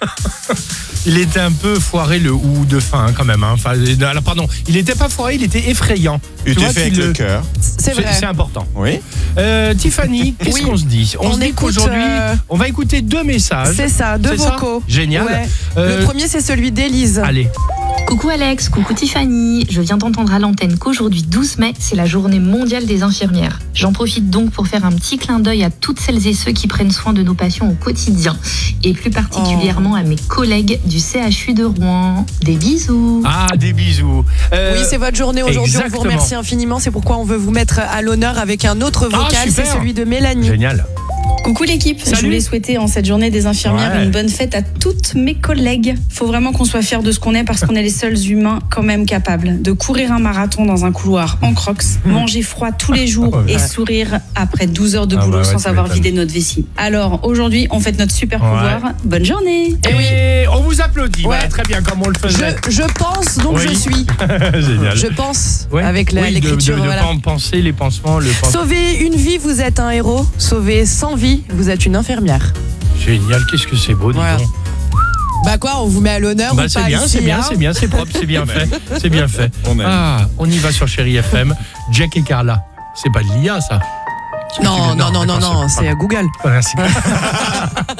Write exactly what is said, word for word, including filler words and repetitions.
Il était un peu foiré le ou de fin hein, quand même. Hein. Enfin, alors, pardon, il n'était pas foiré, il était effrayant. Il Tu était vois, fait tu avec le- le cœur. C'est vrai. C'est important. Oui. Euh, Tiffany, qu'est-ce Oui. qu'on se dit On, On se dit écoute, qu'aujourd'hui, euh, on va écouter deux messages. C'est ça, deux C'est ça vocaux. Génial. Ouais. Euh, Le premier, c'est celui d'Élise. Allez. Coucou Alex, coucou Tiffany. Je viens d'entendre à l'antenne qu'aujourd'hui douze mai, c'est la journée mondiale des infirmières. J'en profite donc pour faire un petit clin d'œil à toutes celles et ceux qui prennent soin de nos patients au quotidien. Et plus particulièrement à mes collègues du C H U de Rouen. Des bisous. Ah, des bisous. Euh, Oui, c'est votre journée aujourd'hui. On vous exactement. remercie infiniment. C'est pourquoi on veut vous mettre à l'honneur avec un autre Ah, vocal. C'est super. celui de Mélanie. Génial. Coucou l'équipe, Salut. je voulais souhaiter en cette journée des infirmières Ouais. une bonne fête à toutes mes collègues. Faut vraiment qu'on soit fiers de ce qu'on est parce qu'on est les seuls humains quand même capables de courir un marathon dans un couloir en crocs, manger froid tous les jours Ouais. et sourire après douze heures de Ah boulot bah ouais, sans tu avoir m'étonnes. vidé notre vessie. Alors aujourd'hui, on fête notre super Ouais. pouvoir. Bonne journée. Et on vous applaudit. Voilà, Ouais. très bien, comme on le faisait. Je, je pense, donc Oui. je suis. Génial. Je pense, Ouais. avec la- Oui, de- l'écriture. de, de, voilà. pen- penser les pansements, le pansement. Sauver une vie, vous êtes un héros. Sauver cent vies, vous êtes une infirmière. Génial, qu'est-ce que c'est beau, dis Voilà. donc. Bah quoi, on vous met à l'honneur Bah, ou c'est pas bien, ici, c'est bien, hein c'est bien, c'est propre, c'est bien fait. C'est bien fait. On aime. Ah, on y va sur Chéri F M. Jack et Carla. C'est pas de l'I A, ça. Non, non, non, non, d'accord, non, c'est- c'est Google. Merci.